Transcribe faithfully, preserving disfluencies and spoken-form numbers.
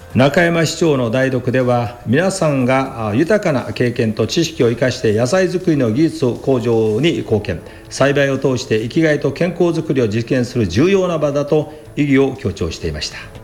中山市長の代読では、皆さんが豊かな経験と知識を生かして野菜作りの技術向上に貢献、栽培を通して生きがいと健康づくりを実現する重要な場だと意義を強調していました。